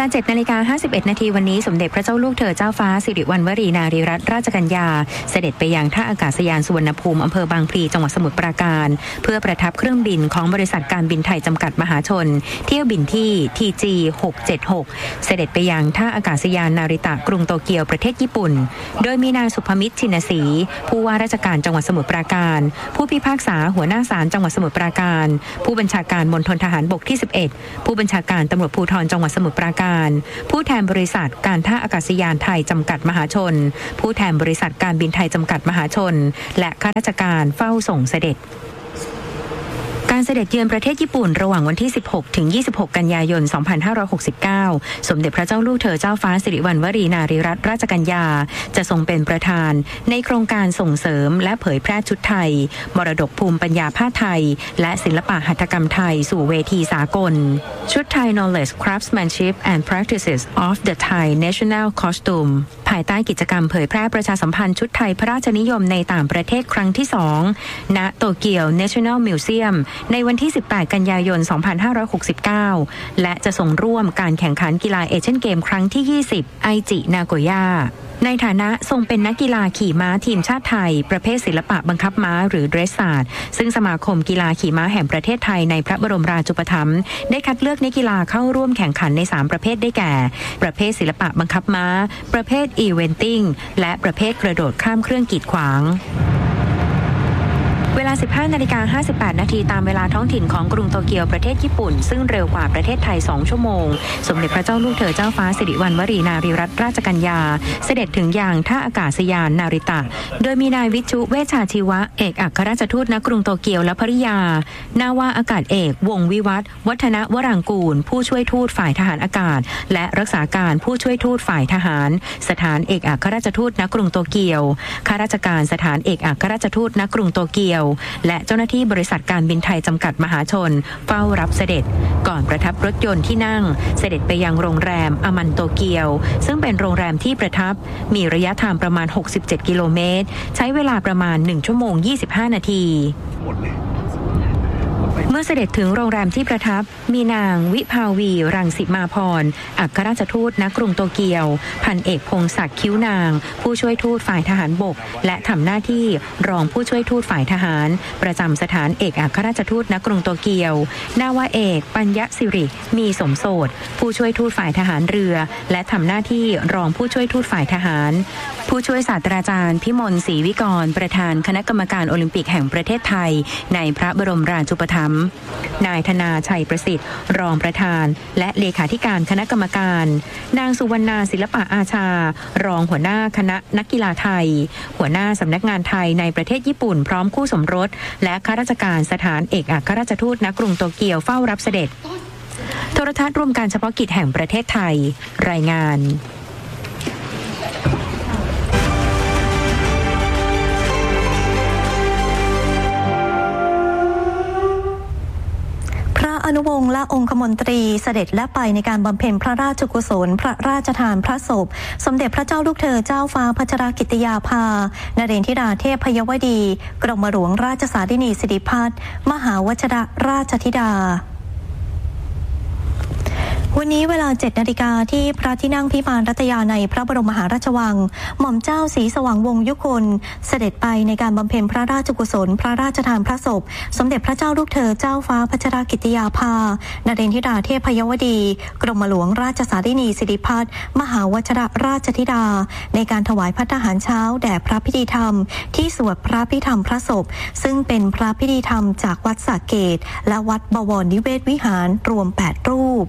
ลา 7:51 นาทีวันนี้สมเด็จพระเจ้าลูกเธอเจ้าฟ้าสิริวัณวรีนารีรัตนราชกัญญาเสด็จไปยังท่าอากาศยานสุวรรณภูมิอำเภอบางพลีจังหวัดสมุทรปราการเพื่อประทับเครื่องบินของบริษัทการบินไทยจำกัดมหาชนเที่ยวบินที่ TG 676เสด็จไปยังท่าอากาศยานนาริตะกรุงโตเกียวประเทศญี่ปุ่นโดยมีนายสุภมิตรชินศรีผู้ว่าราชการจังหวัดสมุทรปราการผู้พิพากษาหัวหน้าศาลจังหวัดสมุทรปราการผู้บัญชาการมณฑลทหารบกที่11ผู้บัญชาการตำรวจภูธรจังหวัดสมุทรปราการผู้แทนบริษัทการท่าอากาศยานไทยจำกัดมหาชนผู้แทนบริษัทการบินไทยจำกัดมหาชนและข้าราชการเฝ้าส่งเสด็จการเสด็จเยือนประเทศญี่ปุ่นระหว่างวันที่16ถึง26กันยายน2569สมเด็จพระเจ้าลูกเธอเจ้าฟ้าสิริวัณวรีนารีรัตนราชกัญญาจะทรงเป็นประธานในโครงการส่งเสริมและเผยแพร่ชุดไทยมรดกภูมิปัญญาผ้าไทยและศิลปะหัตถกรรมไทยสู่เวทีสากลชุดไทย Knowledge Craftsmanship and Practices of the Thai National Costume ภายใต้กิจกรรมเผยแพร่ประชาสัมพันธ์ชุดไทยพระราชนิยมในต่างประเทศครั้งที่2ณโตเกียว National Museumในวันที่18กันยายน2569และจะส่งร่วมการแข่งขันกีฬาเอเชียนเกมครั้งที่20ไอจินาโกย่าในฐานะทรงเป็นนักกีฬาขี่ม้าทีมชาติไทยประเภทศิลปะบังคับม้าหรือเดรสซาร์ดซึ่งสมาคมกีฬาขี่ม้าแห่งประเทศไทยในพระบรมราชูปถัมภ์ได้คัดเลือกนักกีฬาเข้าร่วมแข่งขันใน3ประเภทได้แก่ประเภทศิลปะบังคับม้าประเภทอีเวนติ้งและประเภทกระโดดข้ามเครื่องกีดขวางเวลา 15:58 นาทีตามเวลาท้องถิ่นของกรุงโตเกียวประเทศญี่ปุ่นซึ่งเร็วกว่าประเทศไทย2ชั่วโมงสมเด็จพระเจ้าลูกเธอเจ้าฟ้าสิริวัณวรีนารีรัตนราชกัญญาเสด็จถึงยังท่าอากาศยานนาริตะโดยมีนายวิชุเวชชาชีวะเอกอัครราชทูตณกรุงโตเกียวและภริยานาวาอากาศเอกวงวิวัฒน์วัฒนวรางกูลผู้ช่วยทูตฝ่ายทหารอากาศและรักษาการผู้ช่วยทูตฝ่ายทหารสถานเอกอัครราชทูตณกรุงโตเกียวข้าราชการสถานเอกอัครราชทูตณกรุงโตเกียวและเจ้าหน้าที่บริษัทการบินไทยจำกัดมหาชนเฝ้ารับเสด็จก่อนประทับรถยนต์ที่นั่งเสด็จไปยังโรงแรมอมันโตเกียวซึ่งเป็นโรงแรมที่ประทับมีระยะทางประมาณ67กิโลเมตรใช้เวลาประมาณ1ชั่วโมง25นาทีเมื่อเสด็จถึงโรงแรมที่ประทับมีนางวิภาวีรังสิมาพรอัครราชทูตณกรุงโตเกียวพันเอกพงศักดิ์คิ้วนางผู้ช่วยทูตฝ่ายทหารบกและทำหน้าที่รองผู้ช่วยทูตฝ่ายทหารประจำสถานเอกอัครราชทูตณกรุงโตเกียวนาวาเอกปัญญสิริมีสมโสดผู้ช่วยทูตฝ่ายทหารเรือและทำหน้าที่รองผู้ช่วยทูตฝ่ายทหารผู้ช่วยศาสตราจารย์พิมลศรีวิกรประธานคณะกรรมการโอลิมปิกแห่งประเทศไทยในพระบรมราชูปถัมภ์นายธนาชัยประสิทธิ์รองประธานและเลขาธิการคณะกรรมการนางสุวรรณาศิลปะอาชารองหัวหน้าคณะนักกีฬาไทยหัวหน้าสำนักงานไทยในประเทศญี่ปุ่นพร้อมคู่สมรสและข้าราชการสถานเอกอัครราชทูตณกรุงโตเกียวเฝ้ารับเสด็จโทรทัศน์รวมการเฉพาะกิจแห่งประเทศไทยรายงานอนุวงศ์และองคมนตรีเสด็จและไปในการบำเพ็ญพระราชกุศลพระราชทานพระศพสมเด็จพระเจ้าลูกเธอเจ้าฟ้าพัชรกิติยาภานเรนทิราเทพยวดีกรมหลวงราชสารินีสิริพัฒน์มหาวชิรราชธิดาวันนี้เวลา 7 นาฬิกาที่พระที่นั่งพิมานรัตยาในพระบรมมหาราชวังหม่อมเจ้าศรีสว่างวงศ์ยุคนเสด็จไปในการบำเพ็ญพระราชกุศลพระราชทานพระศพสมเด็จพระเจ้าลูกเธอเจ้าฟ้าพัชรกิติยาภานเรนทิราเทพยวดีกรมหลวงราชสารินีสิริพัฒน์มหาวชิรราชธิดาในการถวายภัตตาหารเช้าแด่พระพิธีธรรมที่สวดพระพิธรรมพระศพซึ่งเป็นพระพิธีธรรมจากวัดสระเกษและวัดบวรนิเวศวิหารรวม8รูป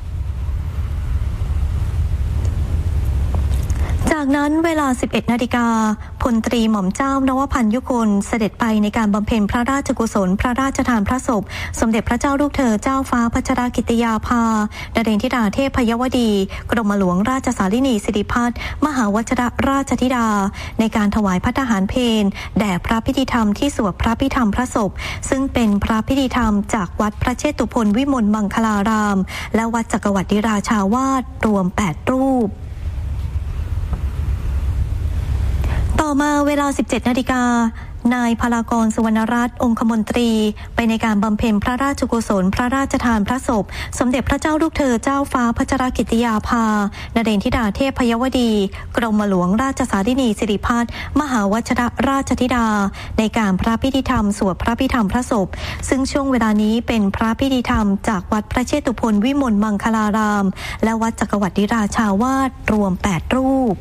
จากนั้นเวลา 11 นาฬิกาพลตรีหม่อมเจ้านวพันธ์ยุคนเสด็จไปในการบำเพ็ญพระราชกุศลพระราชทานพระศพสมเด็จพระเจ้าลูกเธอเจ้าฟ้าพัชรกิติยาภานเรนทิราเทพยวดีกรมหลวงราชสารินีสิริพัฒน์มหาวชิรราชธิดาในการถวายภัตตาหารเพลแด่พระพิธีธรรมที่สวดพระพิธรรมพระศพซึ่งเป็นพระพิธีธรรมจากวัดพระเชตุพนวิมลมังคลารามและวัดจักรวรรดิราชาวาสรวม8รูปต่อมาเวลา 17 นาฬิกานายพลากรสุวรรณรัตน์องคมนตรีไปในการบำเพ็ญพระราชกุศลพระราชทานพระศพสมเด็จพระเจ้าลูกเธอเจ้าฟ้าพัชรกิติยาภานเรนธิดาเทพยวดีกรมหลวงราชสารินีสิริพัฒน์มหาวชิรราชธิดาในการพระพิธีธรรมสวดพระพิธรรมพระศพซึ่งช่วงเวลานี้เป็นพระพิธีธรรมจากวัดพระเชตุพนวิมลมังคลารามและวัดจักรวรรดิราชาวาสรวม8รูป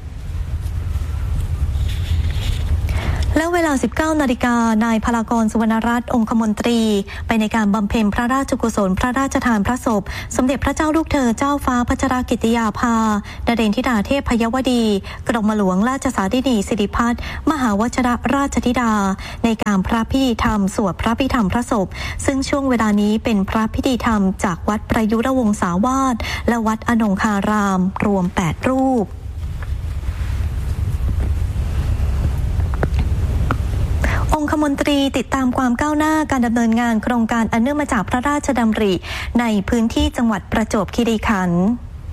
และเวลา 19 นาฬิกานายพลากรสุวรรณรัตน์องคมนตรีไปในการบำเพ็ญพระราชกุศลพระราชทานพระศพสมเด็จพระเจ้าลูกเธอเจ้าฟ้าพัชรกิติยาภานเรนธิดาเทพยวดีกรมหลวงราชสารินีสิริพัฒน์มหาวชิรราชธิดาในการพระพิธีธรรมสวดพระพิธรรมพระศพซึ่งช่วงเวลานี้เป็นพระพิธีธรรมจากวัดประยุรวงศาวาสและวัดอนงคารามรวม8รูปองคมนตรีติดตามความก้าวหน้าการดำเนินงานโครงการอันเนื่องมาจากพระราชดำริในพื้นที่จังหวัดประจวบคีรีขันธ์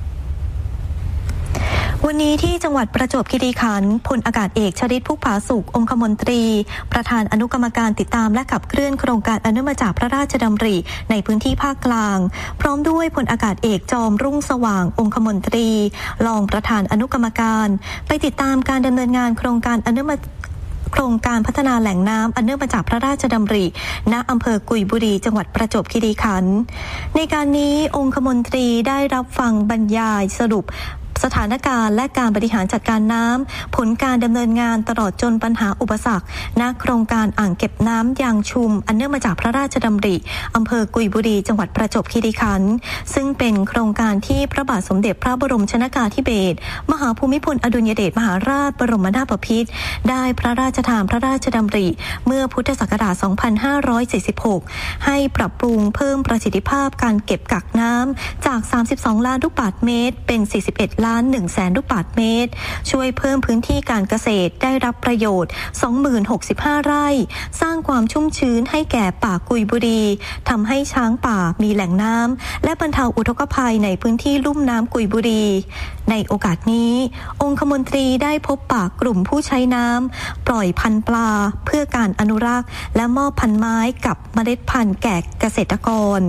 วันนี้ที่จังหวัดประจวบคีรีขันธ์พลอากาศเอกชริต พุกผาสุของคมนตรีประธานอนุกรรมการติดตามและขับเคลื่อนโครงการอันเนื่องมาจากพระราชดำริในพื้นที่ภาคกลางพร้อมด้วยพลอากาศเอกจอมรุ่งสว่างองคมนตรีรองประธานอนุกรรมการไปติดตามการดำเนินงานโครงการอันเนื่องมาโครงการพัฒนาแหล่งน้ำอันเนื่องมาจากพระราชดำริณอำเภอกุยบุรีจังหวัดประจวบคีรีขันธ์ในการนี้องคมนตรีได้รับฟังบรรยายสรุปสถานการณ์และการบริหารจัดการน้ำผลการดำเนินงานตลอดจนปัญหาอุปสรรคณโครงการอ่างเก็บน้ำยางชุมอันเนื่องมาจากพระราชดำริอำเภอกุยบุรีจังหวัดประจวบคีรีขันธ์ซึ่งเป็นโครงการที่พระบาทสมเด็จพระบรมชนกาธิเบศรมหาภูมิพลอดุลยเดชมหาราชบรมนาถบพิตรได้พระราชทานพระราชดำริเมื่อพุทธศักราช 2546 ให้ปรับปรุงเพิ่มประสิทธิภาพการเก็บกักน้ำจาก 32 ล้านลูกบาศก์เมตรเป็น 41 ล้าน 100,000 ลูกบาศก์เมตรช่วยเพิ่มพื้นที่การเกษตรได้รับประโยชน์ 20,065 ไร่สร้างความชุ่มชื้นให้แก่ป่ากุยบุรีทำให้ช้างป่ามีแหล่งน้ำและบรรเทาอุทกภัยในพื้นที่ลุ่มน้ำกุยบุรีในโอกาสนี้องคมนตรีได้พบปะกลุ่มผู้ใช้น้ำปล่อยพันธุ์ปลาเพื่อการอนุรักษ์และมอบพันธุ์ไม้กับเมล็ดพันธุ์แก่เกษตรกร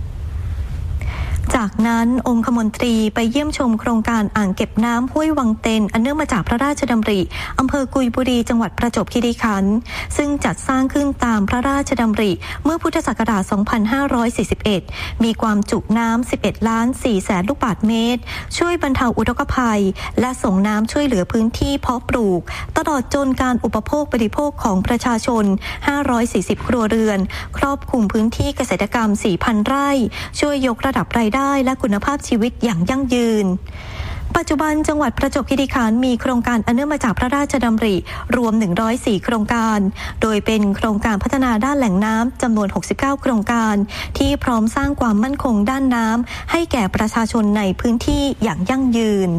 จากนั้นองคมนตรีไปเยี่ยมชมโครงการอ่างเก็บน้ำห้วยวังเต็นอันเนื่องมาจากพระราชดำริอำเภอกุยบุรีจังหวัดประจวบคีรีขันธ์ซึ่งจัดสร้างขึ้นตามพระราชดำริเมื่อพุทธศักราช 2541 มีความจุน้ำ 11 ล้าน 4 แสนลูกบาศก์เมตรช่วยบรรเทาอุทกภัยและส่งน้ำช่วยเหลือพื้นที่เพาะปลูกตลอดจนการอุปโภคบริโภคของประชาชน 540 ครัวเรือนครอบคลุมพื้นที่เกษตรกรรม 4,000 ไร่ช่วยยกระดับรายได้และคุณภาพชีวิตอย่างยั่งยืนปัจจุบันจังหวัดประจวบคีรีขันธ์มีโครงการอันเนื่องมาจากพระราชดำริรวม104โครงการโดยเป็นโครงการพัฒนาด้านแหล่งน้ำจำนวน69โครงการที่พร้อมสร้างความมั่นคงด้านน้ำให้แก่ประชาชนในพื้นที่อย่างยั่งยืน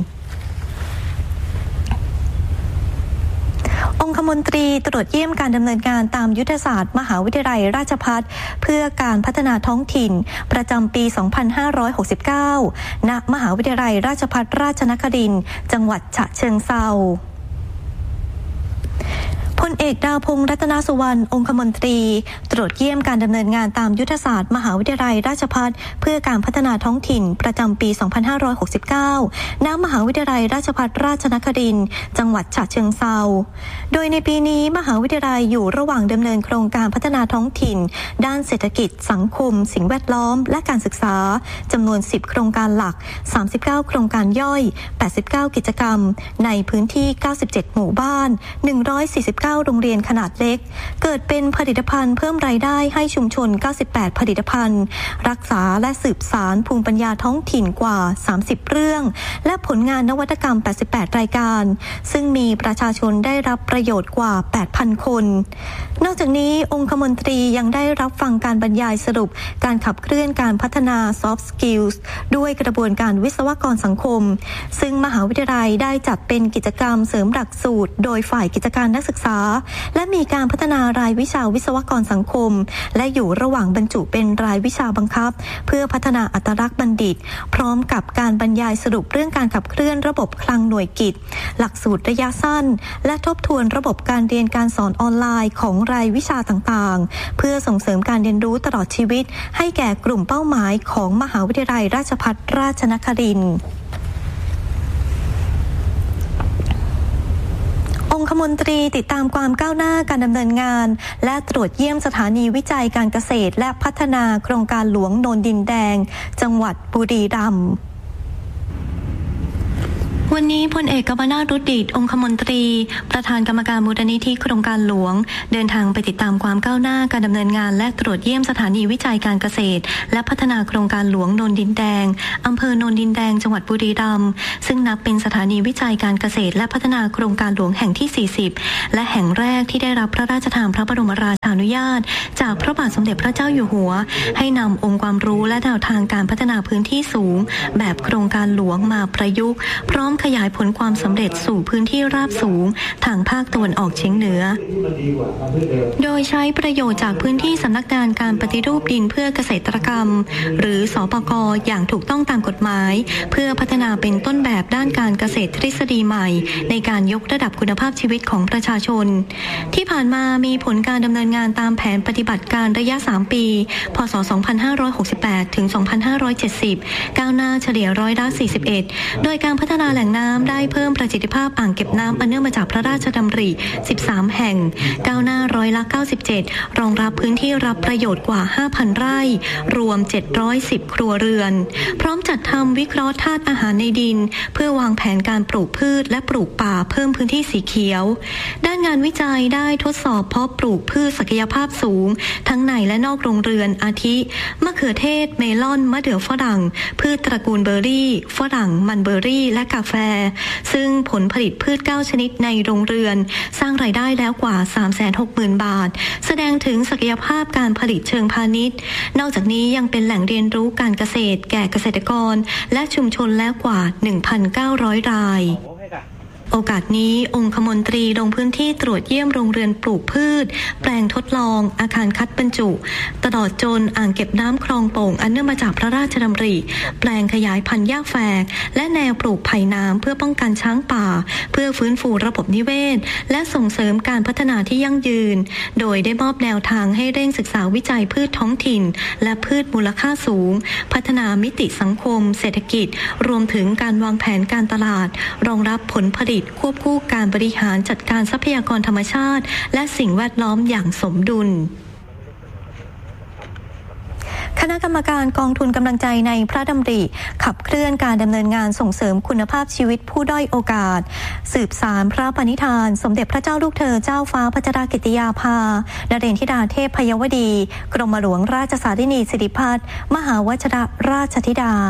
องคมนตรีตรวจเยี่ยมการดำเนินการตามยุทธศาสตร์มหาวิทยาลัยราชภัฏเพื่อการพัฒนาท้องถิ่นประจำปี 2569 ณ มหาวิทยาลัยราชภัฏราชนครินทร์จังหวัดฉะเชิงเทราพลเอกดาวพงษ์รัตนสุวรรณองคมนตรีตรวจเยี่ยมการดำเนินงานตามยุทธศาสตร์มหาวิทยาลัยราชภัฏเพื่อการพัฒนาท้องถิ่นประจำปี 2569 ณ มหาวิทยาลัยราชภัฏราชนครินทร์จังหวัดฉะเชิงเทราโดยในปีนี้มหาวิทยาลัยอยู่ระหว่างดำเนินโครงการพัฒนาท้องถิ่นด้านเศรษฐกิจสังคมสิ่งแวดล้อมและการศึกษาจำนวน10โครงการหลัก39โครงการย่อย89กิจกรรมในพื้นที่97หมู่บ้าน149โรงเรียนขนาดเล็กเกิดเป็นผลิตภัณฑ์เพิ่มรายได้ให้ชุมชน98ผลิตภัณฑ์รักษาและสืบสานภูมิปัญญาท้องถิ่นกว่า30เรื่องและผลงานนวัตกรรม88รายการซึ่งมีประชาชนได้รับประโยชน์กว่า 8,000 คนนอกจากนี้องคมนตรียังได้รับฟังการบรรยายสรุปการขับเคลื่อนการพัฒนา Soft Skills ด้วยกระบวนการวิศวกรสังคมซึ่งมหาวิทยาลัยได้จัดเป็นกิจกรรมเสริมหลักสูตรโดยฝ่ายกิจการนักศึกษาและมีการพัฒนารายวิชาวิศวกรสังคมและอยู่ระหว่างบรรจุเป็นรายวิชาบังคับเพื่อพัฒนาอัตลักษณ์บัณฑิตพร้อมกับการบรรยายสรุปเรื่องการขับเคลื่อนระบบคลังหน่วยกิจหลักสูตรระยะสั้นและทบทวนระบบการเรียนการสอนออนไลน์ของรายวิชาต่างๆเพื่อส่งเสริมการเรียนรู้ตลอดชีวิตให้แก่กลุ่มเป้าหมายของมหาวิทยาลัยราชภัฏราชนครินทร์องคมนตรีติดตามความก้าวหน้าการดำเนินงานและตรวจเยี่ยมสถานีวิจัยการเกษตรและพัฒนาโครงการหลวงโนนดินแดงจังหวัดบุรีรัมย์วันนี้พลเอกกมนาถ รุตดิษฐ์องคมนตรีประธานกรรมการมูลนิธิโครงการหลวงเดินทางไปติดตามความก้าวหน้าการดำเนินงานและตรวจเยี่ยมสถานีวิจัยการเกษตรและพัฒนาโครงการหลวงโนนดินแดงอำเภอโนนดินแดงจังหวัดบุรีรัมย์ซึ่งนับเป็นสถานีวิจัยการเกษตรและพัฒนาโครงการหลวงแห่งที่40และแห่งแรกที่ได้รับพระราชทานพระบรมราชานุญาตจากพระบาทสมเด็จพระเจ้าอยู่หัวให้นำองค์ความรู้และแนวทางการพัฒนาพื้นที่สูงแบบโครงการหลวงมาประยุกต์พร้อมขยายผลความสำเร็จสู่พื้นที่ราบสูงทางภาคตะวันออกเฉียงเหนือโดยใช้ประโยชน์จากพื้นที่สำนักงานการปฏิรูปดินเพื่อเกษตรกรรมหรือสปก.อย่างถูกต้องตามกฎหมายเพื่อพัฒนาเป็นต้นแบบด้านการเกษตรทฤษฎีใหม่ในการยกระดับคุณภาพชีวิตของประชาชนที่ผ่านมามีผลการดำเนินงานตามแผนปฏิบัติการระยะ3ปีพ.ศ. 2568 ถึง 2570 ก้าวหน้าเฉลี่ย41%โดยการพัฒนาแหล่งน้ำได้เพิ่มประสิทธิภาพอ่างเก็บน้ำอันเนื่องมาจากพระราชดำริ13แห่งก้าวหน้า97%รองรับพื้นที่รับประโยชน์กว่า 5,000 ไร่รวม710ครัวเรือนพร้อมจัดทำวิเคราะห์ธาตุอาหารในดินเพื่อวางแผนการปลูกพืชและปลูกป่าเพิ่มพื้นที่สีเขียวด้านงานวิจัยได้ทดสอบเพาะปลูกพืชศักยภาพสูงทั้งในและนอกโรงเรือนอาทิมะเขือเทศเมลอนมะเดื่อฝรั่งพืชตระกูลเบอร์รี่ฝรั่งมันเบอร์รี่และกาแฟซึ่งผลผลิตพืช9ชนิดในโรงเรือนสร้างรายได้แล้วกว่า 360,000 บาทแสดงถึงศักยภาพการผลิตเชิงพาณิชย์นอกจากนี้ยังเป็นแหล่งเรียนรู้การเกษตรแก่เกษตรกรและชุมชนแล้วกว่า 1,900 รายโอกาสนี้องคมนตรีลงพื้นที่ตรวจเยี่ยมโรงเรือนปลูกพืชแปลงทดลองอาคารคัดบรรจุตลอดจนอ่างเก็บน้ำคลองโป่งอันเนื่องมาจากพระราชดำริแปลงขยายพันธุ์หญ้าแฝกและแนวปลูกไผ่น้ำเพื่อป้องกันช้างป่าเพื่อฟื้นฟูระบบนิเวศและส่งเสริมการพัฒนาที่ยั่งยืนโดยได้มอบแนวทางให้เร่งศึกษาวิจัยพืชท้องถิ่นและพืชมูลค่าสูงพัฒนามิติสังคมเศรษฐกิจรวมถึงการวางแผนการตลาดรองรับผลผลิตควบคู่การบริหารจัดการทรัพยากรธรรมชาติและสิ่งแวดล้อมอย่างสมดุลคณะกรรมการกองทุนกำลังใจในพระดำริขับเคลื่อนการดำเนินงานส่งเสริมคุณภาพชีวิตผู้ด้อยโอกาสสืบสานพระปณิธานสมเด็จพระเจ้าลูกเธอเจ้าฟ้าพัชรกิติยาภานเรนธิดาเทพพยวดีกรมหลวงราชสารินีสิริพัฒน์มหาวชิรราชธิดา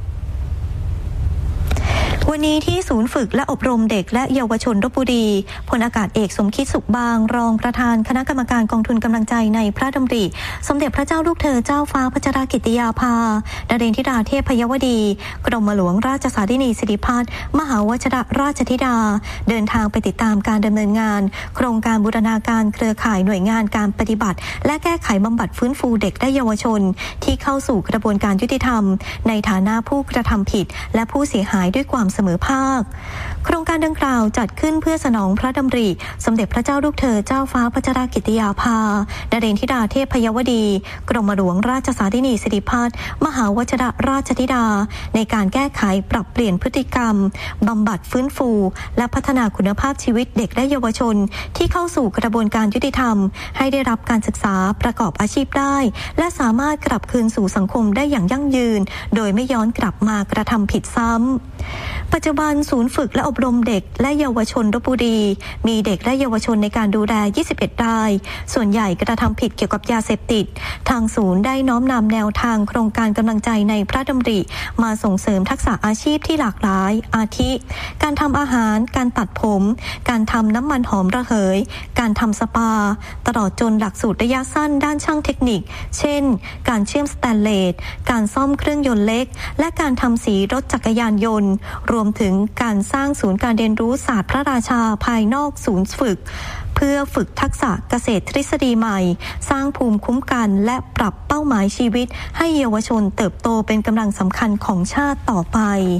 วันนี้ที่ศูนย์ฝึกและอบรมเด็กและเยาวชนลพบุรีพลอากาศเอกสมคิดสุขบางรองประธานคณะกรรมการกองทุนกำลังใจในพระดำริสมเด็จพระเจ้าลูกเธอเจ้าฟ้าพัชรกิติยาภานเรนธิดาเทพพยวดีกรมหลวงราชสารินีสิริพัฒน์มหาวชิรราชธิดาเดินทางไปติดตามการดำเนินงานโครงการบูรณาการเครือข่ายหน่วยงานการปฏิบัติและแก้ไขบำบัดฟื้นฟูเด็กและเยาวชนที่เข้าสู่กระบวนการยุติธรรมในฐานะผู้กระทำผิดและผู้เสียหายด้วยความเสมอภาคโครงการดังกล่าวจัดขึ้นเพื่อสนองพระดำริสมเด็จพระเจ้าลูกเธอเจ้าฟ้าพัชรกิติยาภานเรนธิดาเทพพยวดีกรมหลวงราชสารินีสิริพัฒน์มหาวชิรราชธิดาในการแก้ไขปรับเปลี่ยนพฤติกรรมบำบัดฟื้นฟูและพัฒนาคุณภาพชีวิตเด็กและเยาวชนที่เข้าสู่กระบวนการยุติธรรมให้ได้รับการศึกษาประกอบอาชีพได้และสามารถกลับคืนสู่สังคมได้อย่างยั่งยืนโดยไม่ย้อนกลับมากระทำผิดซ้ำปัจจุบันศูนย์ฝึกและอบรมเด็กและเยาวชนลพบุรีมีเด็กและเยาวชนในการดูแล21รายส่วนใหญ่กระทำผิดเกี่ยวกับยาเสพติดทางศูนย์ได้น้อมนำแนวทางโครงการกำลังใจในพระดำริมาส่งเสริมทักษะอาชีพที่หลากหลายอาทิการทำอาหารการตัดผมการทำน้ำมันหอมระเหยการทำสปาตลอดจนหลักสูตรระยะสั้นด้านช่างเทคนิคเช่นการเชื่อมสแตนเลสการซ่อมเครื่องยนต์เล็กและการทำสีรถจักรยานยนต์รวมถึงการสร้างศูนย์การเรียนรู้ศาสตร์พระราชาภายนอกศูนย์ฝึกเพื่อฝึกทักษะเกษตรทฤษฎีใหม่สร้างภูมิคุ้มกันและปรับเป้าหมายชีวิตให้เยาวชนเติบโตเป็นกำลังสำคัญของชาติต่อไป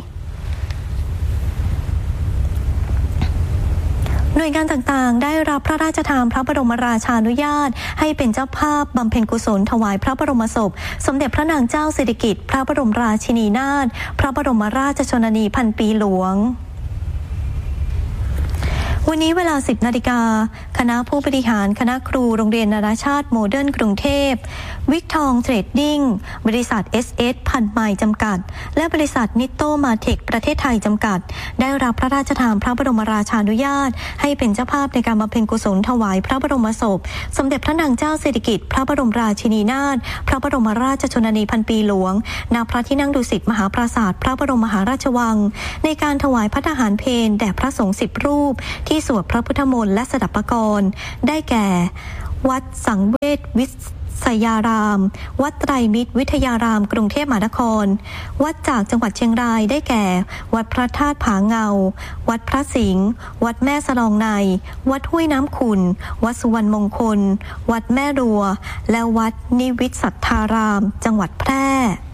หน่วยงานต่างๆได้รับพระราชทานพระบรมราชานุญาตให้เป็นเจ้าภาพบำเพ็ญกุศลถวายพระบรมศพสมเด็จพระนางเจ้าสิริกิติ์พระบรมราชินีนาถพระบรมราชชนนีพันปีหลวงวันนี้เวลา 10 นาฬิกาคณะผู้บริหารคณะครูโรงเรียนนานาชาติโมเดิร์นกรุงเทพวิกทองเทรดดิ้งบริษัท SS พันไมล์จำกัดและบริษัทนิตโตมาเทคประเทศไทยจำกัดได้รับพระราชทานพระบรมราชานุญาตให้เป็นเจ้าภาพในการบำเพ็ญกุศลถวายพระบรมศพสมเด็จพระนางเจ้าสิริกิติ์พระบรมราชินีนาถพระบรมราชชนนีพันปีหลวงณพระที่นั่งดุสิตมหาปราสาทพระบรมมหาราชวังในการถวายพระทหารเพลแด่พระสงฆ์10 รูปที่สวดพระพุทธมนต์และสดับปกรณ์ได้แก่วัดสังเวชวิทยารามวัดไตรมิตรวิทยารามกรุงเทพมหานครวัดจากจังหวัดเชียงรายได้แก่วัดพระธาตุผาเงาวัดพระสิงห์วัดแม่สลองในวัดห้วยน้ำขุ่นวัดสุวรรณมงคลวัดแม่รัวและวัดนิวิตสัทธารามจังหวัดแพร่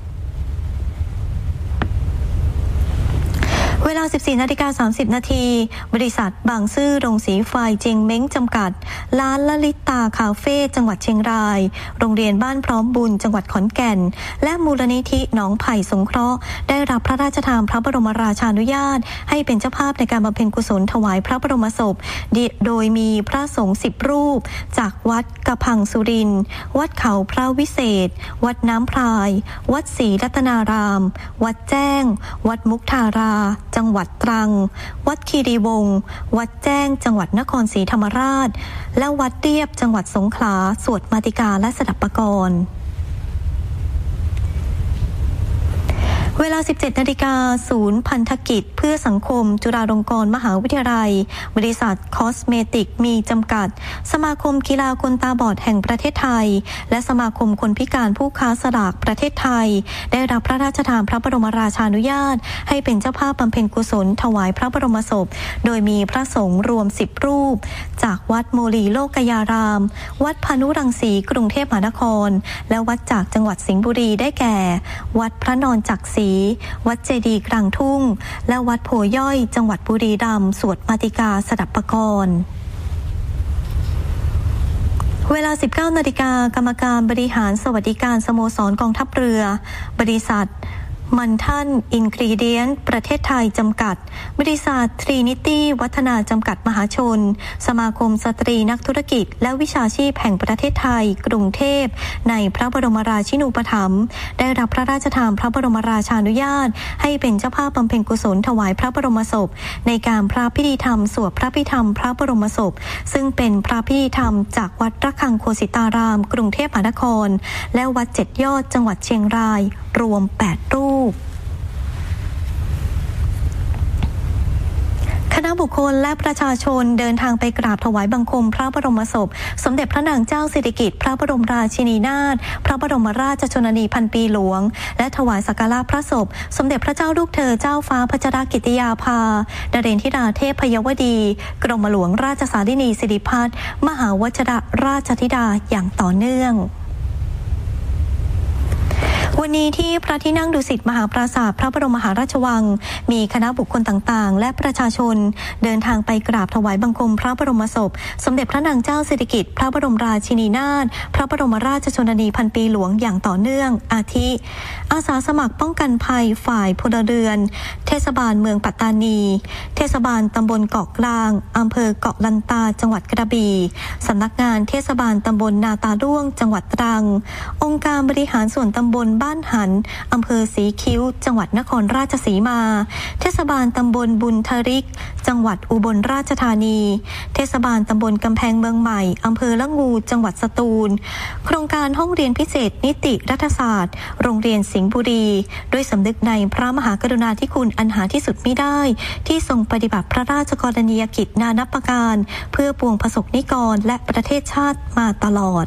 เวลา 14:30 นาทีบริษัทบางซื่อโรงสีไฟเจงเม้งจำกัดร้านละลิตาคาเฟ่จังหวัดเชียงรายโรงเรียนบ้านพร้อมบุญจังหวัดขอนแก่นและมูลนิธิหนองไผ่สงเคราะห์ได้รับพระราชทานพระบรมราชานุญาตให้เป็นเจ้าภาพในการบำเพ็ญกุศลถวายพระบรมศพโดยมีพระสงฆ์10 รูปจากวัดกระพังสุรินทร์วัดเขาพระวิเศษวัดน้ำพรายวัดศรีรัตนารามวัดแจ้งวัดมุกทาราจังหวัดตรังวัดคีรีวงศ์วัดแจ้งจังหวัดนครศรีธรรมราชและวัดเรียบจังหวัดสงขลาสวดมาติกาและสดับปกรณ์เวลา 17 นาฬิกาศูนย์พันธกิจเพื่อสังคมจุฬาลงกรณ์มหาวิทยาลัยบริษัทคอสเมติกมีจำกัดสมาคมกีฬาคนตาบอดแห่งประเทศไทยและสมาคมคนพิการผู้ค้าสลากประเทศไทยได้รับพระราชทานพระบรมราชานุญาตให้เป็นเจ้าภาพบำเพ็ญกุศลถวายพระบรมศพโดยมีพระสงฆ์รวม10 รูปจากวัดโมลีโลกยารามวัดพานุรังสีกรุงเทพมหานครและวัดจากจังหวัดสิงห์บุรีได้แก่วัดพระนอนจักรีวัดเจดีย์กลางทุ่งและวัดโพย่อยจังหวัดบุรีรัมย์สวดมาติกาสดับปกรณ์เวลา 19 นาฬิกากรรมการบริหารสวัสดิการสโมสรกองทัพเรือบริษัทมันทันอินกรีเดียนประเทศไทยจำกัดบริษัททรีนิตี้วัฒนาจำกัดมหาชนสมาคมสตรีนักธุรกิจและวิชาชีพแห่งประเทศไทยกรุงเทพในพระบรมราชินูปถัมภ์ได้รับพระราชทานพระบรมราชานุญาตให้เป็นเจ้าภาพบำเพ็ญกุศลถวายพระบรมศพในการพระพิธีธรรมสวดพระพิธรรมพระบรมศพซึ่งเป็นพระพิธีธรรมจากวัดระฆังโคสิตารามกรุงเทพมหานครและวัด7 ยอดจังหวัดเชียงรายรวม8 รูปคณะบุคคลและประชาชนเดินทางไปกราบถวายบังคมพระบรมศพสมเด็จพระนางเจ้าสิริกิติ์พระบรมราชินีนาถพระบรมราชชนนีพันปีหลวงและถวายสักการะพระศพสมเด็จพระเจ้าลูกเธอเจ้าฟ้าพัชรกิติยาภานเรนทิราเทพยวดีกรมหลวงราชสารินีสิริพัฒน์มหาวชิรราชธิดาอย่างต่อเนื่องวันนี้ที่พระที่นั่งดุสิตมหาปราสาทพระบรมมหาราชวังมีคณะบุคคลต่างๆและประชาชนเดินทางไปกราบถวายบังคมพระบรมศพสมเด็จพระนางเจ้าสิริกิติ์พระบรมราชินีนาถพระบรมราชชนนีพันปีหลวงอย่างต่อเนื่องอาทิอาสาสมัครป้องกันภัยฝ่ายพลเรือนเทศบาลเมืองปัตตานีเทศบาลตำบลเกาะกลางอำเภอเกาะลันตาจังหวัดกระบี่สำนักงานเทศบาลตำบลนาตาล่วงจังหวัดตรังองค์การบริหารส่วนตำบลบ้านหันอำเภอสีคิ้วจังหวัดนครราชสีมาเทศบาลตำบลบุญทริกจังหวัดอุบลราชธานีเทศบาลตำบลกำแพงเมืองใหม่อำเภอละงูจังหวัดสตูลโครงการห้องเรียนพิเศษนิติรัฐศาสตร์โรงเรียนสิงห์บุรีด้วยสำนึกในพระมหากรุณาธิคุณอันหาที่สุดมิได้ที่ทรงปฏิบัติพระราชกรณียกิจนานับประการเพื่อปวงประสบนิกรและประเทศชาติมาตลอด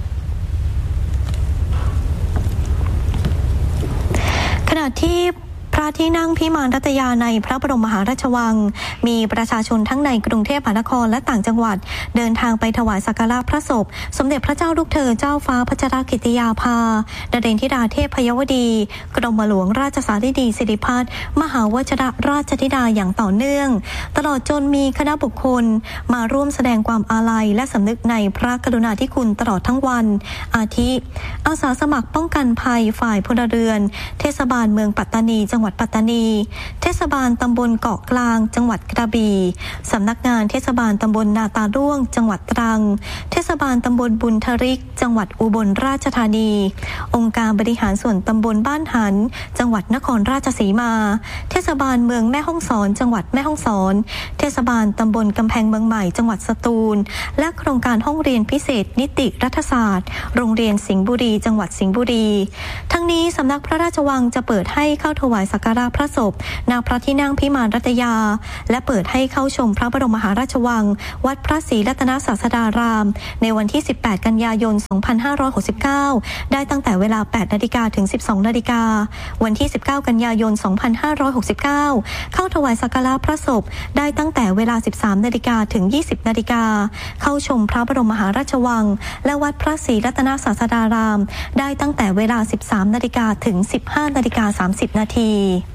ขณะที่พระที่นั่งพิมานรัตยาในพระบรมมหาราชวังมีประชาชนทั้งในกรุงเทพมหานครและต่างจังหวัดเดินทางไปถวายสักการะพระศพสมเด็จพระเจ้าลูกเธอเจ้าฟ้าพัชรกิติยาภานเรนทิราเทพยวดีกรมหลวงราชสาริดีสิริพัฒน์มหาวชิรราชธิดาอย่างต่อเนื่องตลอดจนมีคณะบุคคลมาร่วมแสดงความอาลัยและสำนึกในพระกรุณาธิคุณตลอดทั้งวันอาทิอาสาสมัครป้องกันภัยฝ่ายพลเรือนเทศบาลเมืองปัตตานีจังหวัดปัตตานีเทศบาลตำบลเกาะกลางจังหวัดกระบี่สำนักงานเทศบาลตำบลนาตาร่วงจังหวัดตรังเทศบาลตำบลบุญทริกจังหวัดอุบลราชธานีองค์การบริหารส่วนตำบลบ้านหันจังหวัดนครราชสีมาเทศบาลเมืองแม่ฮ่องสอนจังหวัดแม่ฮ่องสอนเทศบาลตำบลกำแพงเมืองใหม่จังหวัดสตูลและโครงการห้องเรียนพิเศษนิติรัฐศาสตร์โรงเรียนสิงห์บุรีจังหวัดสิงห์บุรีทั้งนี้สำนักพระราชวังจะเปิดให้เข้าถวายสักการะพระศพณพระที่นั่งพิมานรัตยาและเปิดให้เข้าชมพระบรมมหาราชวังวัดพระศรีรัตนศาสดารามในวันที่18กันยายน2569ได้ตั้งแต่เวลา 8 นาฬิกาถึง 12 นาฬิกาวันที่19กันยายน2569เข้าถวายสักการะพระศพได้ตั้งแต่เวลา 13 นาฬิกาถึง 20 นาฬิกาเข้าชมพระบรมมหาราชวังและวัดพระศรีรัตนศาสดารามได้ตั้งแต่เวลา 13 นาฬิกาถึง 15 นาฬิกา 30 นาที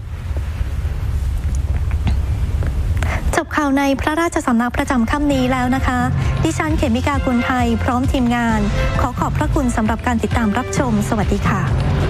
จบข่าวในพระราชสำนักประจำค่ำนี้แล้วนะคะดิฉันเขมิกากุลไทยพร้อมทีมงานขอขอบพระคุณสำหรับการติดตามรับชมสวัสดีค่ะ